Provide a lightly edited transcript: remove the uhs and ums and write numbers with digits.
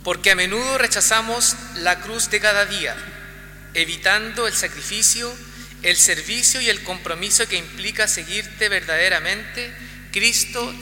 porque a menudo rechazamos la cruz de cada día, evitando el sacrificio, el servicio y el compromiso que implica seguirte verdaderamente. Cristo